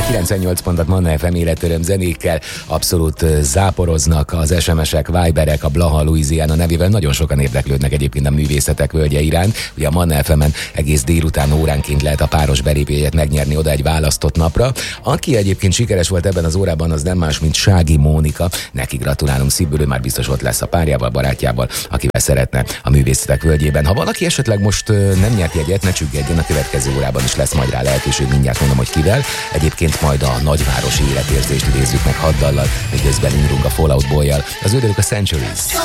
98 pontot Manna FM életöröm zenékkel. Abszolút záporoznak az SMS-ek, Viberek, a Blaha Louisiana nevével. Nagyon sokan érdeklődnek egyébként a művészetek völgye iránt. Ugye a Manna FM-en egész délután óránként lehet a páros belépőjegyet megnyerni oda egy választott napra. Aki egyébként sikeres volt ebben az órában, az nem más, mint Sági Mónika. Neki gratulálunk szívből, ő már biztos ott lesz a párjával, barátjával, akivel szeretne a művészetek völgyében. Ha valaki esetleg most nem nyert jegyet, ne csüggedjen, a következő órában is lesz majd rá lehetőség, mindjárt mondom, hogy kivel. Egyébként majd a nagyvárosi életérzést idézzük meg 6 dallal, miközben írunk a Fall Out Boy-jal. Az ő a Centuries.